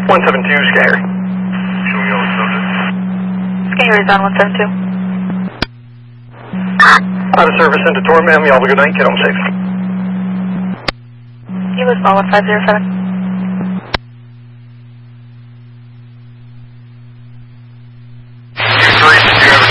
172, Scary. Showing yellow subject. Scary is on 172. Out of service into Tor, ma'am. Y'all have a good night. Get home safe. He was all 1507.